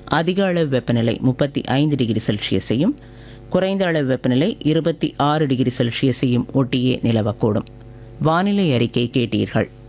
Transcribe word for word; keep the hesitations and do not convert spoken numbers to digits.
அதிக அளவு வெப்பநிலை முப்பத்தி ஐந்து டிகிரி செல்சியஸையும் குறைந்த அளவு வெப்பநிலை இருபத்தி ஆறு டிகிரி செல்சியஸையும் ஒட்டியே நிலவக்கூடும். வானிலை அறிக்கை கேட்டீர்கள்.